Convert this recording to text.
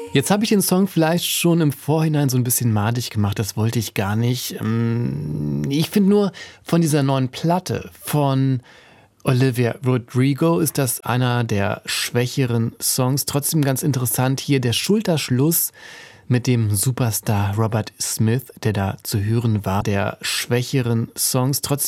Jetzt habe ich den Song vielleicht schon im Vorhinein so ein bisschen madig gemacht, das wollte ich gar nicht. Ich finde nur, von dieser neuen Platte von Olivia Rodrigo ist das einer der schwächeren Songs. Trotzdem ganz interessant hier der Schulterschluss mit dem Superstar Robert Smith, der da zu hören war, der schwächeren Songs. Trotzdem